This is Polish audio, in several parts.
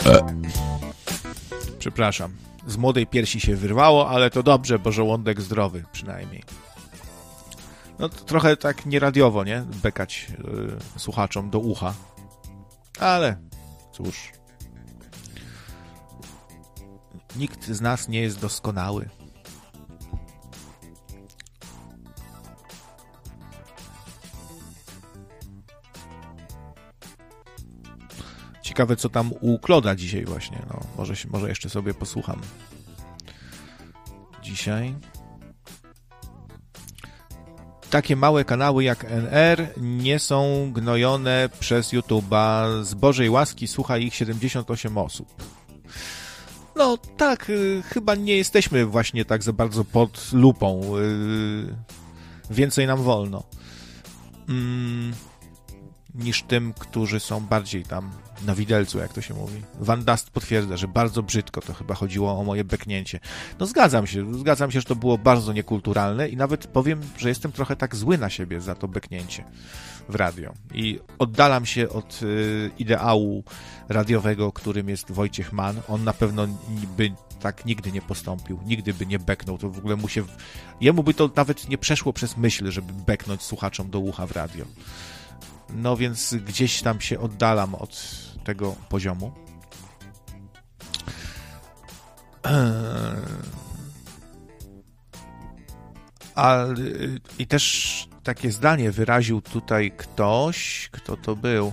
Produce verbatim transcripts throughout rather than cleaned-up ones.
Przepraszam. Z młodej piersi się wyrwało, ale to dobrze, bo żołądek zdrowy przynajmniej. No to trochę tak nieradiowo, nie? Bekać yy, słuchaczom do ucha. Ale cóż. Nikt z nas nie jest doskonały. Ciekawe, co tam u Kloda dzisiaj właśnie. No, może, może jeszcze sobie posłucham. Dzisiaj. Takie małe kanały jak N R nie są gnojone przez YouTube'a. Z Bożej łaski słucha ich siedemdziesiąt osiem osób. No tak, y, chyba nie jesteśmy właśnie tak za bardzo pod lupą. Y, więcej nam wolno. Mm. niż tym, którzy są bardziej tam na widelcu, jak to się mówi. Van Dust potwierdza, że bardzo brzydko, to chyba chodziło o moje beknięcie. No zgadzam się, zgadzam się, że to było bardzo niekulturalne i nawet powiem, że jestem trochę tak zły na siebie za to beknięcie w radio. I oddalam się od y, ideału radiowego, którym jest Wojciech Mann. On na pewno by tak nigdy nie postąpił, nigdy by nie beknął. To w ogóle mu się... Jemu by to nawet nie przeszło przez myśl, żeby beknąć słuchaczom do ucha w radio. No więc gdzieś tam się oddalam od tego poziomu. A, i też takie zdanie wyraził tutaj ktoś, kto to był,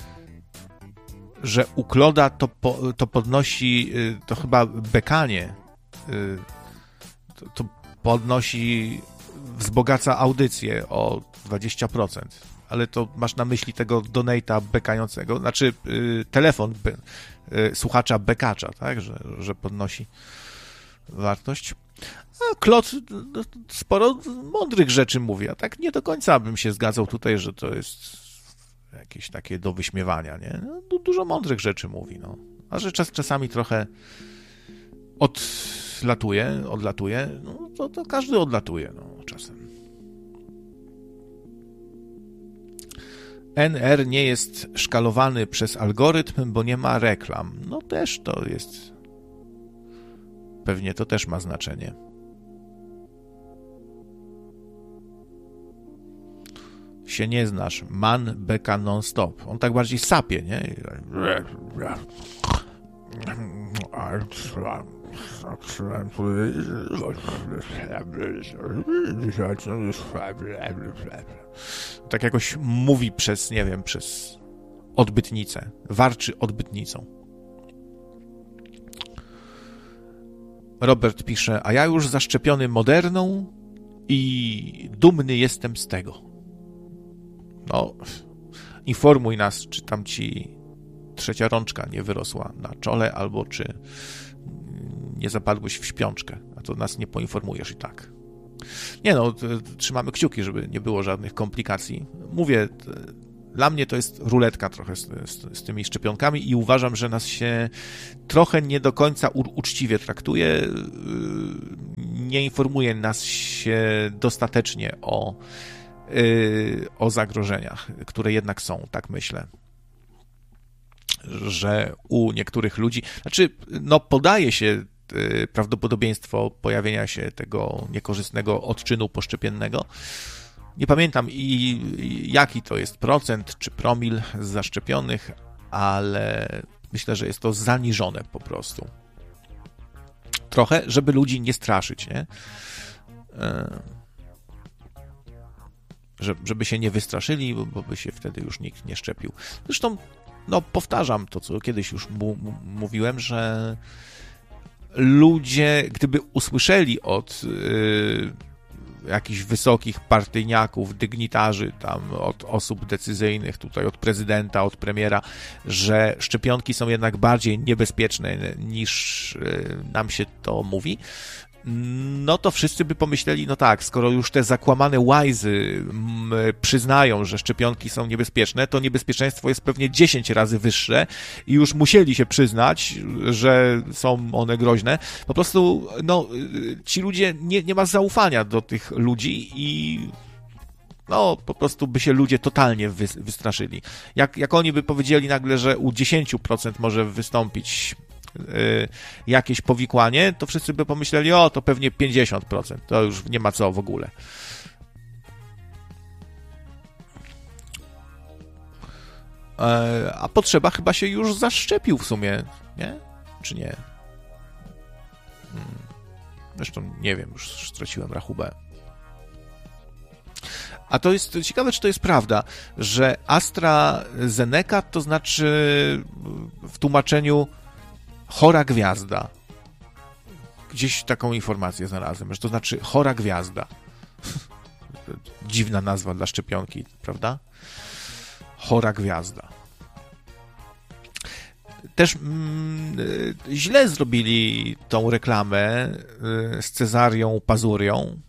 że u Kloda to, po, to podnosi, to chyba bekanie, to, to podnosi, wzbogaca audycję o dwadzieścia procent. Ale to masz na myśli tego donate'a bekającego, znaczy y, telefon be, y, słuchacza bekacza, tak, że, że podnosi wartość. A Klot no, sporo mądrych rzeczy mówi, a tak nie do końca bym się zgadzał tutaj, że to jest jakieś takie do wyśmiewania, nie? No, dużo mądrych rzeczy mówi, no. A że czas, czasami trochę odlatuje, odlatuje, no to, to każdy odlatuje, no, czasem. N R nie jest szkalowany przez algorytm, bo nie ma reklam. No też to jest... Pewnie to też ma znaczenie. Się nie znasz. Man beka non-stop. On tak bardziej sapie, nie? Tak jakoś mówi przez, nie wiem, przez odbytnicę. Warczy odbytnicą. Robert pisze, a ja już zaszczepiony Moderną i dumny jestem z tego. No, informuj nas, czy tam ci trzecia rączka nie wyrosła na czole, albo czy nie zapadłeś w śpiączkę, a to nas nie poinformujesz i tak. Nie no, trzymamy kciuki, żeby nie było żadnych komplikacji. Mówię, dla mnie to jest ruletka trochę z, z, z tymi szczepionkami i uważam, że nas się trochę nie do końca u, uczciwie traktuje, nie informuje nas się dostatecznie o, o zagrożeniach, które jednak są, tak myślę. Że u niektórych ludzi, znaczy, no podaje się prawdopodobieństwo pojawienia się tego niekorzystnego odczynu poszczepiennego. Nie pamiętam i jaki to jest procent czy promil z zaszczepionych, ale myślę, że jest to zaniżone po prostu. Trochę, żeby ludzi nie straszyć, nie? Żeby się nie wystraszyli, bo by się wtedy już nikt nie szczepił. Zresztą, no powtarzam to, co kiedyś już mu- mówiłem, że ludzie, gdyby usłyszeli od yy, jakichś wysokich partyjniaków, dygnitarzy, tam od osób decyzyjnych, tutaj od prezydenta, od premiera, że szczepionki są jednak bardziej niebezpieczne niż yy, nam się to mówi, no to wszyscy by pomyśleli, no tak, skoro już te zakłamane łajzy przyznają, że szczepionki są niebezpieczne, to niebezpieczeństwo jest pewnie dziesięć razy wyższe i już musieli się przyznać, że są one groźne. Po prostu, no, ci ludzie, nie, nie ma zaufania do tych ludzi i no po prostu by się ludzie totalnie wystraszyli. Jak, jak oni by powiedzieli nagle, że u dziesięć procent może wystąpić yy, jakieś powikłanie, to wszyscy by pomyśleli, o, to pewnie pięćdziesiąt procent, to już nie ma co w ogóle. Yy, a potrzeba chyba się już zaszczepił w sumie, nie? Czy nie? Hmm. Zresztą nie wiem, już straciłem rachubę. A to jest ciekawe, czy to jest prawda, że AstraZeneca to znaczy w tłumaczeniu chora gwiazda. Gdzieś taką informację znalazłem, że to znaczy chora gwiazda. Dziwna nazwa dla szczepionki, prawda? Chora gwiazda. Też mm, źle zrobili tą reklamę z Cezarią Pazurią,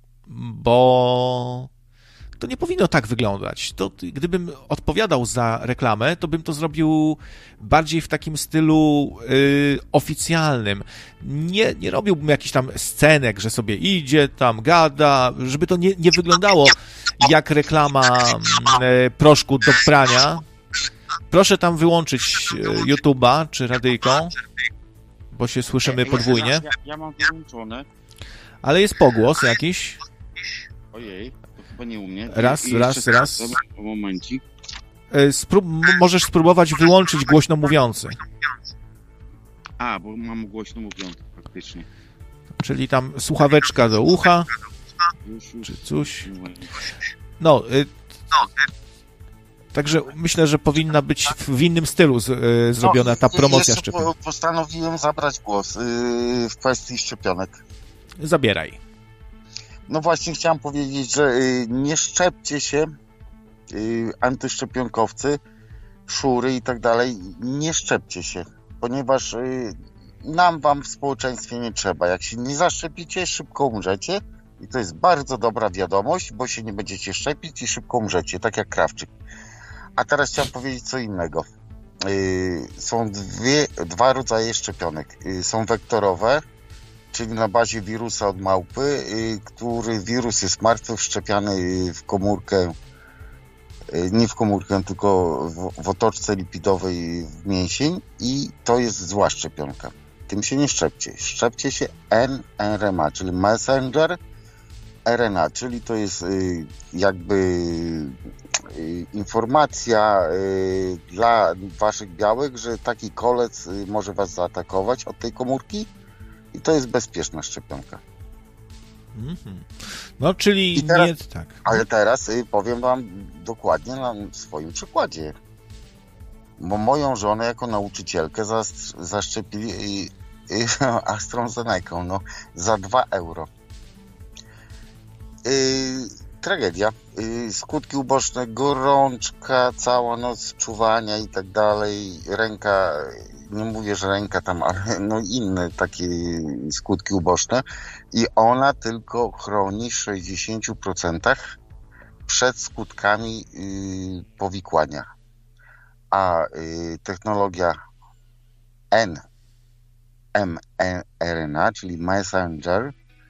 bo to nie powinno tak wyglądać. To, gdybym odpowiadał za reklamę, to bym to zrobił bardziej w takim stylu y, oficjalnym. Nie, nie robiłbym jakichś tam scenek, że sobie idzie, tam gada, żeby to nie, nie wyglądało jak reklama y, proszku do prania. Proszę tam wyłączyć YouTube'a czy radyjką, bo się słyszymy podwójnie. Ja, ja mam wyłączone. Ale jest pogłos jakiś. Ojej, to chyba nie u mnie. Raz, I raz, raz. Dobra, momencik. Sprób możesz spróbować wyłączyć głośno mówiący. A, bo mam głośno mówiący faktycznie. Czyli tam słuchaweczka do ucha, Już, już. czy coś. No, y także myślę, że powinna być w innym stylu z, y, zrobiona ta promocja szczepionek. Postanowiłem zabrać głos yy, w kwestii szczepionek. Zabieraj. No właśnie chciałem powiedzieć, że yy, nie szczepcie się, yy, antyszczepionkowcy, szury i tak dalej, nie szczepcie się, ponieważ yy, nam wam w społeczeństwie nie trzeba. Jak się nie zaszczepicie, szybko umrzecie i to jest bardzo dobra wiadomość, bo się nie będziecie szczepić i szybko umrzecie, tak jak Krawczyk. A teraz chciałem powiedzieć co innego. Yy, są dwie, dwa rodzaje szczepionek. Yy, są wektorowe, czyli na bazie wirusa od małpy, yy, który wirus jest martwy, wszczepiany w komórkę, yy, nie w komórkę, tylko w, w otoczce lipidowej w mięsień i to jest zła szczepionka. Tym się nie szczepcie. Szczepcie się em er en a, czyli Messenger er en a, czyli to jest yy, jakby informacja y, dla waszych białek, że taki kolec y, może was zaatakować od tej komórki i to jest bezpieczna szczepionka. Mm-hmm. No, czyli teraz, nie tak. Ale teraz y, powiem wam dokładnie na swoim przykładzie. Bo moją żonę jako nauczycielkę zas- zaszczepili y, y, AstraZeneką, no, za dwa euro. Y, Tragedia. Skutki uboczne, gorączka, cała noc czuwania i tak dalej. Ręka, nie mówię, że ręka tam, ale no inne takie skutki uboczne. I ona tylko chroni w sześćdziesięciu procentach przed skutkami powikłania. A technologia em er en a, czyli Messenger